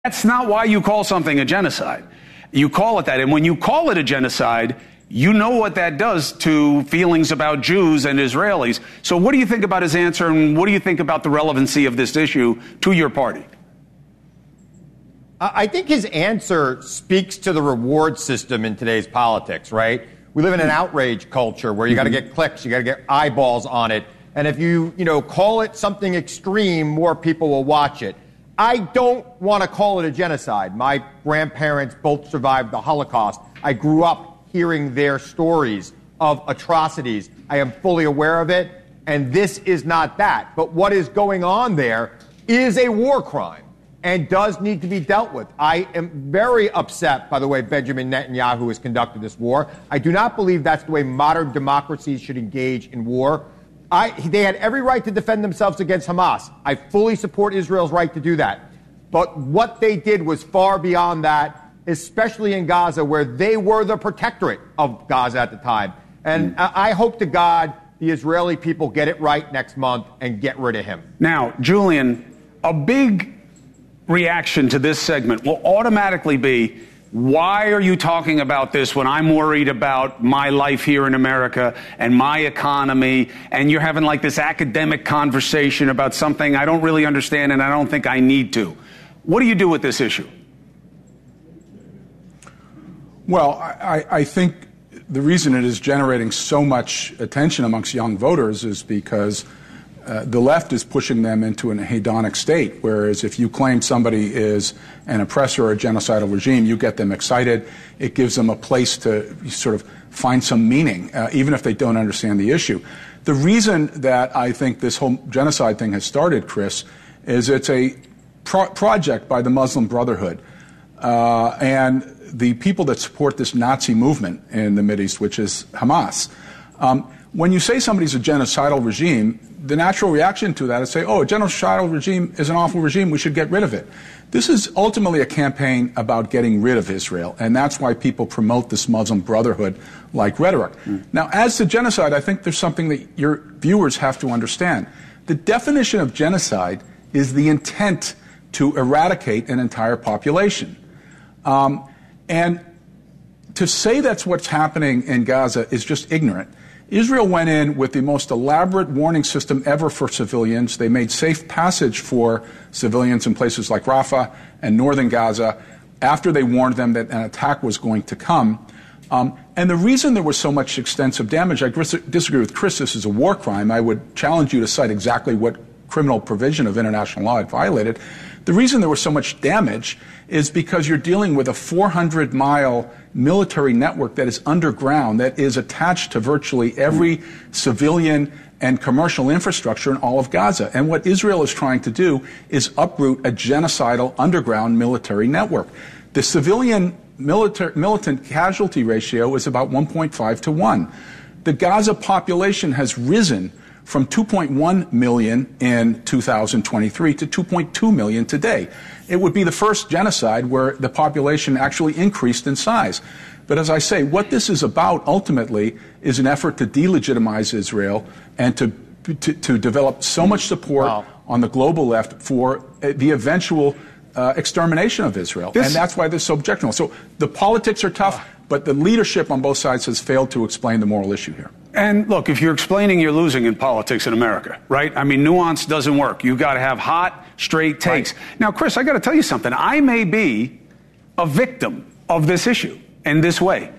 That's not why you call something a genocide. You call it that. And when you call it a genocide, you know what that does to feelings about Jews and Israelis. So what do you think about his answer, and what do you think about the relevancy of this issue to your party? I think his answer speaks to the reward system in today's politics, right? We live in an outrage culture where you got to get clicks, you got to get eyeballs on it. And if you call it something extreme, more people will watch it. I don't want to call it a genocide. My grandparents both survived the Holocaust. I grew up hearing their stories of atrocities. I am fully aware of it, and this is not that. But what is going on there is a war crime and does need to be dealt with. I am very upset by the way Benjamin Netanyahu has conducted this war. I do not believe that's the way modern democracies should engage in war. They had every right to defend themselves against Hamas. I fully support Israel's right to do that. But what they did was far beyond that, especially in Gaza, where they were the protectorate of Gaza at the time. And I hope to God the Israeli people get it right next month and get rid of him. Now, Julian, a big reaction to this segment will automatically be, why are you talking about this when I'm worried about my life here in America and my economy, and you're having like this academic conversation about something I don't really understand and I don't think I need to? What do you do with this issue? Well, I think the reason it is generating so much attention amongst young voters is because the left is pushing them into an hedonic state, whereas if you claim somebody is an oppressor or a genocidal regime, you get them excited. It gives them a place to sort of find some meaning, even if they don't understand the issue. The reason that I think this whole genocide thing has started, Chris, is it's a project by the Muslim Brotherhood and the people that support this Nazi movement in the Mideast, which is Hamas. When you say somebody's a genocidal regime, the natural reaction to that is say, oh, a genocidal regime is an awful regime, we should get rid of it. This is ultimately a campaign about getting rid of Israel, and that's why people promote this Muslim Brotherhood-like rhetoric. Now, as to genocide, I think there's something that your viewers have to understand. The definition of genocide is the intent to eradicate an entire population. And to say that's what's happening in Gaza is just ignorant. Israel went in with the most elaborate warning system ever for civilians. They made safe passage for civilians in places like Rafah and northern Gaza after they warned them that an attack was going to come. And the reason there was so much extensive damage, I disagree with Chris, this is a war crime. I would challenge you to cite exactly what criminal provision of international law it violated. The reason there was so much damage is because you're dealing with a 400-mile military network that is underground, that is attached to virtually every civilian and commercial infrastructure in all of Gaza. And what Israel is trying to do is uproot a genocidal underground military network. The civilian militant casualty ratio is about 1.5 to 1. The Gaza population has risen from 2.1 million in 2023 to 2.2 million today. It would be the first genocide where the population actually increased in size. But as I say, what this is about ultimately is an effort to delegitimize Israel and to develop so much support on the global left for the eventual extermination of Israel. And that's why this is so objectionable. So the politics are tough, but the leadership on both sides has failed to explain the moral issue here. And look, if you're explaining, you're losing in politics in America, right? I mean, nuance doesn't work. You've got to have hot, straight takes. Right. Now, Chris, I got to tell you something. I may be a victim of this issue in this way.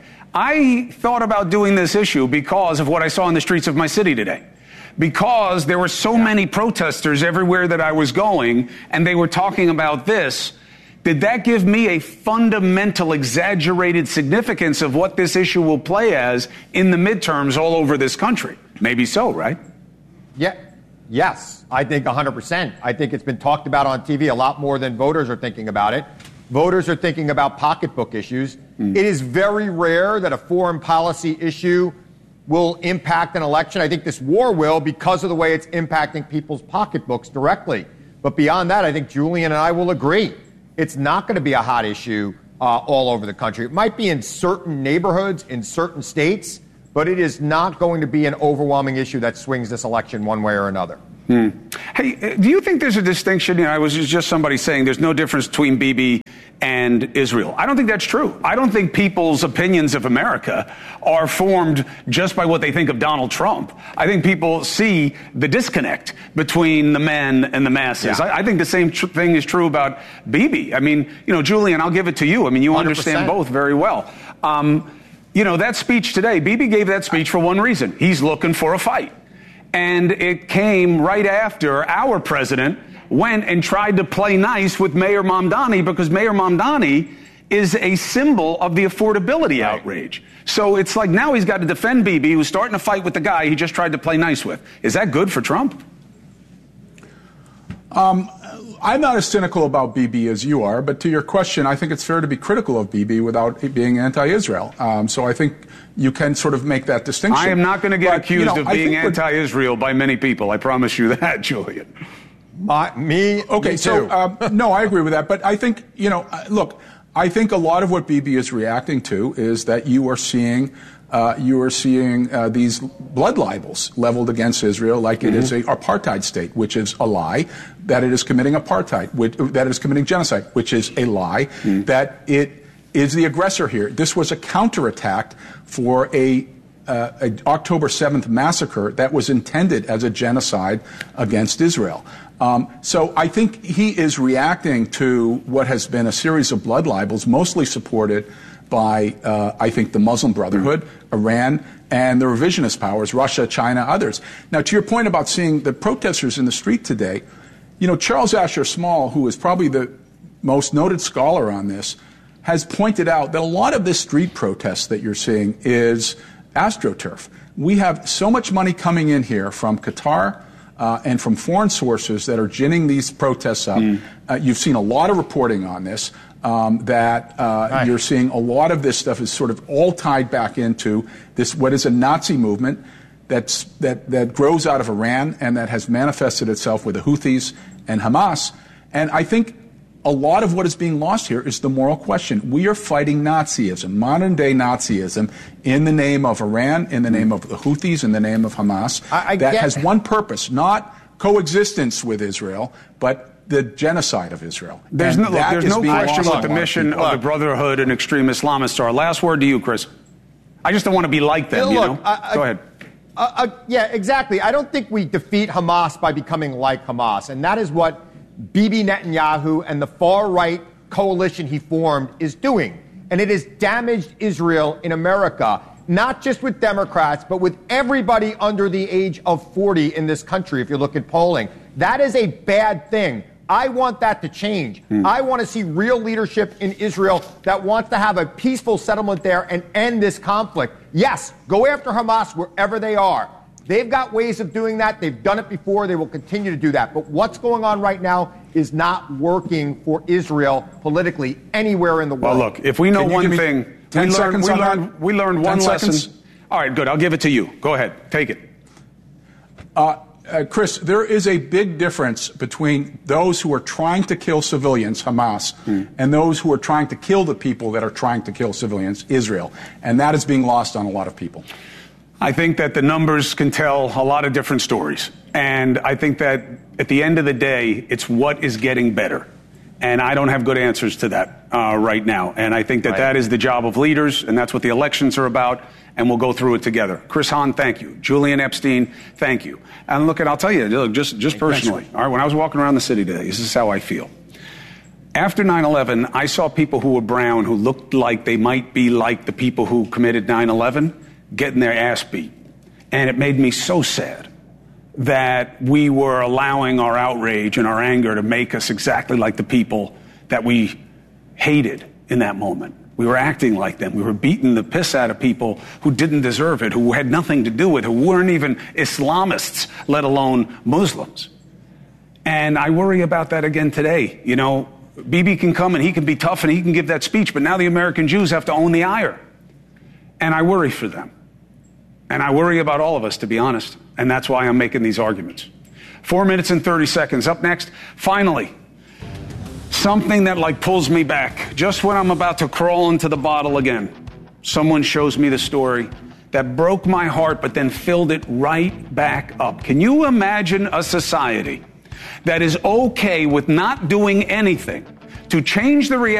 I thought about doing this issue because of what I saw in the streets of my city today. Because there were so many protesters everywhere that I was going, and they were talking about this. Did that give me a fundamental, exaggerated significance of what this issue will play as in the midterms all over this country? Maybe so, right? Yeah. Yes, I think 100%. I think it's been talked about on TV a lot more than voters are thinking about it. Voters are thinking about pocketbook issues. It is very rare that a foreign policy issue will impact an election. I think this war will because of the way it's impacting people's pocketbooks directly. But beyond that, I think Julian and I will agree. It's not going to be a hot issue all over the country. It might be in certain neighborhoods, in certain states, but it is not going to be an overwhelming issue that swings this election one way or another. Hey, do you think there's a distinction? I was just somebody saying there's no difference between Bibi and Israel. I don't think that's true. I don't think people's opinions of America are formed just by what they think of Donald Trump. I think people see the disconnect between the men and the masses. Yeah. I think the same thing is true about Bibi. I mean, Julian, I'll give it to you. I mean, you 100%. understand both very well. That speech today, Bibi gave that speech for one reason. He's looking for a fight. And it came right after our president went and tried to play nice with Mayor Mamdani, because Mayor Mamdani is a symbol of the affordability outrage. So it's like now he's got to defend Bibi, who's starting to fight with the guy he just tried to play nice with. Is that good for Trump? I'm not as cynical about Bibi as you are, but to your question, I think it's fair to be critical of Bibi without being anti-Israel. So I think you can sort of make that distinction. I am not going to get accused of being anti-Israel by many people. I promise you that, Julian. Me too. So no, I agree with that. But I think, look, I think a lot of what Bibi is reacting to is that you are seeing these blood libels leveled against Israel like it is an apartheid state, which is a lie, that it is committing apartheid, that it is committing genocide, which is a lie, that it is the aggressor here. This was a counterattack for a October 7th massacre that was intended as a genocide against Israel. So I think he is reacting to what has been a series of blood libels, mostly supported by, I think, the Muslim Brotherhood, Iran, and the revisionist powers, Russia, China, others. Now, to your point about seeing the protesters in the street today, Charles Asher Small, who is probably the most noted scholar on this, has pointed out that a lot of this street protest that you're seeing is AstroTurf. We have so much money coming in here from Qatar and from foreign sources that are ginning these protests up. You've seen a lot of reporting on this. You're seeing a lot of this stuff is sort of all tied back into this, what is a Nazi movement that grows out of Iran and that has manifested itself with the Houthis and Hamas. And I think a lot of what is being lost here is the moral question. We are fighting Nazism, modern day Nazism, in the name of Iran, in the name of the Houthis, in the name of Hamas. That has one purpose, not coexistence with Israel, but the genocide of Israel. There's no question what the mission of the Brotherhood and extreme Islamists are. Last word to you, Chris. I just don't want to be like them, Go ahead. Yeah, exactly. I don't think we defeat Hamas by becoming like Hamas. And that is what Bibi Netanyahu and the far-right coalition he formed is doing. And it has damaged Israel in America, not just with Democrats, but with everybody under the age of 40 in this country, if you look at polling. That is a bad thing. I want that to change. I want to see real leadership in Israel that wants to have a peaceful settlement there and end this conflict. Yes, go after Hamas wherever they are. They've got ways of doing that. They've done it before. They will continue to do that. But what's going on right now is not working for Israel politically anywhere in the world. Well, look, if we know one thing, we learned one lesson. All right, good. I'll give it to you. Go ahead. Take it. Chris, there is a big difference between those who are trying to kill civilians, Hamas, and those who are trying to kill the people that are trying to kill civilians, Israel. And that is being lost on a lot of people. I think that the numbers can tell a lot of different stories. And I think that at the end of the day, it's what is getting better. And I don't have good answers to that right now. And I think that that is the job of leaders, and that's what the elections are about. And we'll go through it together. Chris Hahn, thank you. Julian Epstein, thank you. And look, I'll tell you, look, just personally, all right, when I was walking around the city today, this is how I feel. After 9/11, I saw people who were brown, who looked like they might be like the people who committed 9/11, getting their ass beat. And it made me so sad that we were allowing our outrage and our anger to make us exactly like the people that we hated in that moment. We were acting like them. We were beating the piss out of people who didn't deserve it, who had nothing to do with it, who weren't even Islamists, let alone Muslims. And I worry about that again today. You know, Bibi can come and he can be tough and he can give that speech, but now the American Jews have to own the ire. And I worry for them. And I worry about all of us, to be honest. And that's why I'm making these arguments. 4 minutes and 30 seconds. Up next, finally, something that pulls me back. Just when I'm about to crawl into the bottle again, someone shows me the story that broke my heart, but then filled it right back up. Can you imagine a society that is okay with not doing anything to change the reality